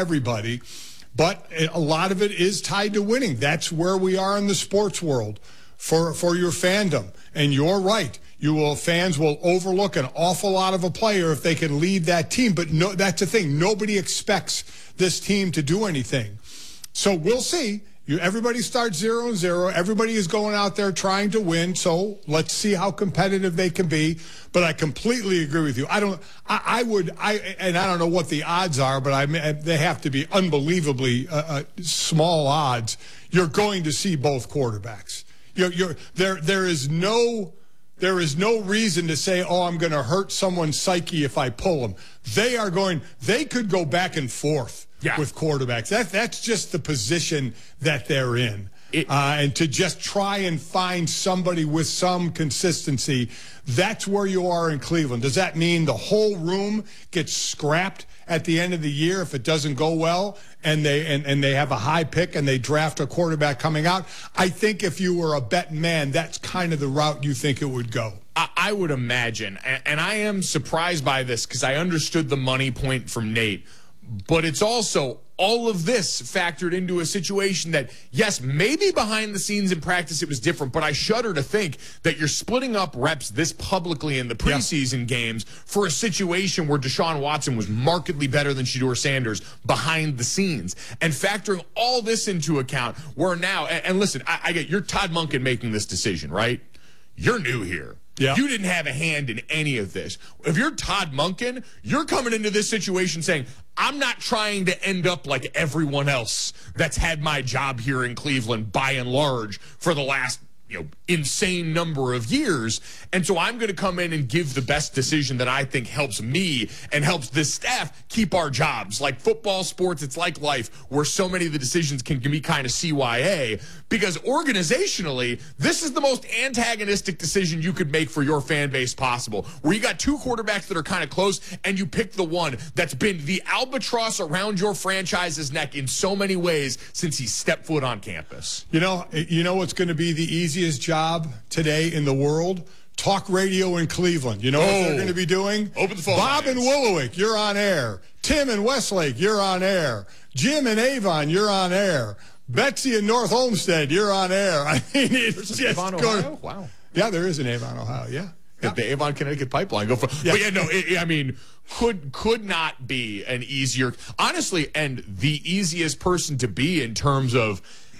everybody. But a lot of it is tied to winning. That's where we are in the sports world for your fandom. And you're right. Fans will overlook an awful lot of a player if they can lead that team. But no, that's the thing. Nobody expects this team to do anything. So we'll see. Everybody starts 0-0. Everybody is going out there trying to win. So let's see how competitive they can be. But I completely agree with you. I don't know what the odds are, but they have to be unbelievably small odds. You're going to see both quarterbacks. There is no reason to say, oh, I'm going to hurt someone's psyche if I pull them. They could go back and forth. Yeah. With quarterbacks. That's just the position that they're in. And to just try and find somebody with some consistency, that's where you are in Cleveland. Does that mean the whole room gets scrapped at the end of the year if it doesn't go well and they have a high pick and they draft a quarterback coming out? I think if you were a betting man, that's kind of the route you think it would go. I would imagine. And I am surprised by this because I understood the money point from Nate. But it's also all of this factored into a situation that, yes, maybe behind the scenes in practice it was different, but I shudder to think that you're splitting up reps this publicly in the preseason games for a situation where Deshaun Watson was markedly better than Shedeur Sanders behind the scenes. And factoring all this into account, we're now, and listen, I get, you're Todd Monken making this decision, right? You're new here. Yeah. You didn't have a hand in any of this. If you're Todd Monken, you're coming into this situation saying, I'm not trying to end up like everyone else that's had my job here in Cleveland by and large for the last insane number of years. And so I'm going to come in and give the best decision that I think helps me and helps this staff keep our jobs. Like football, sports, it's like life where so many of the decisions can be kind of CYA because organizationally, this is the most antagonistic decision you could make for your fan base possible, where you got two quarterbacks that are kind of close and you pick the one that's been the albatross around your franchise's neck in so many ways since he stepped foot on campus. You know what's going to be the easiest job today in the world? Talk radio in Cleveland. You know what they're going to be doing? Open the phone Bob lines. and Willowick, you're on air. Tim and Westlake, you're on air. Jim and Avon, you're on air. Betsy and North Olmsted, you're on air. I mean, it's just Avon, Ohio? Wow. Yeah, there is an Avon, Ohio. Yeah. The Avon, Connecticut pipeline. Go for yeah. But yeah, no, I mean, could not be an easier, honestly, and the easiest person to be in terms of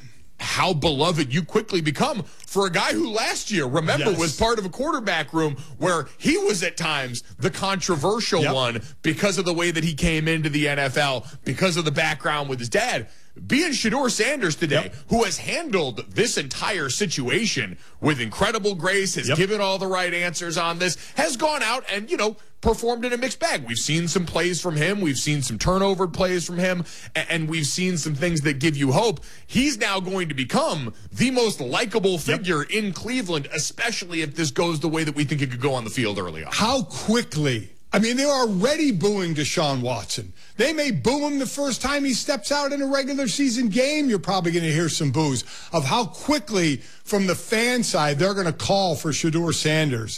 how beloved you quickly become for a guy who last year, remember, was part of a quarterback room where he was at times the controversial one because of the way that he came into the NFL, because of the background with his dad. Being Shedeur Sanders today, who has handled this entire situation with incredible grace, has given all the right answers on this, has gone out and, performed in a mixed bag. We've seen some plays from him. We've seen some turnover plays from him. And we've seen some things that give you hope. He's now going to become the most likable figure in Cleveland, especially if this goes the way that we think it could go on the field early on. How quickly? I mean, they're already booing Deshaun Watson. They may boo him the first time he steps out in a regular season game. You're probably going to hear some boos of how quickly from the fan side they're going to call for Shedeur Sanders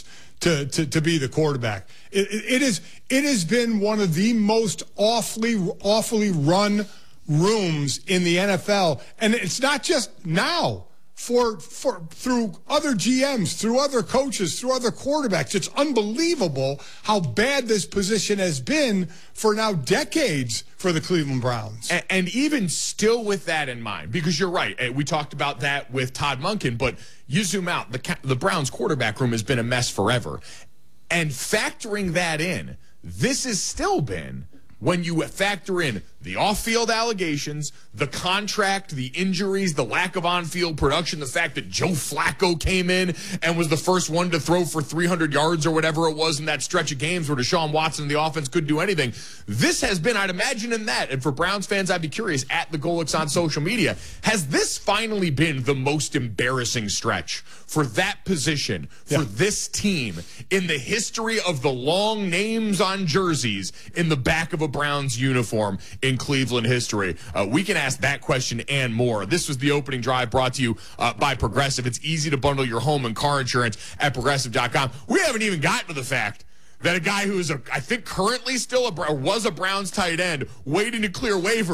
to be the quarterback. It has been one of the most awfully run rooms in the NFL, and it's not just now. Through other GMs, through other coaches, through other quarterbacks. It's unbelievable how bad this position has been for now decades for the Cleveland Browns. And even still with that in mind, because you're right, we talked about that with Todd Monken, but you zoom out, the Browns quarterback room has been a mess forever. And factoring that in, this has still been, when you factor in the off-field allegations, the contract, the injuries, the lack of on-field production, the fact that Joe Flacco came in and was the first one to throw for 300 yards or whatever it was in that stretch of games where Deshaun Watson and the offense couldn't do anything. This has been, I'd imagine in that, and for Browns fans, I'd be curious, at the Golix on social media, has this finally been the most embarrassing stretch for that position, for this team, in the history of the long names on jerseys in the back of a Browns uniform in Cleveland history? We can ask that question and more. This was the opening drive brought to you by Progressive. It's easy to bundle your home and car insurance at Progressive.com. We haven't even gotten to the fact that a guy who is, I think, currently still was a Browns tight end waiting to clear waivers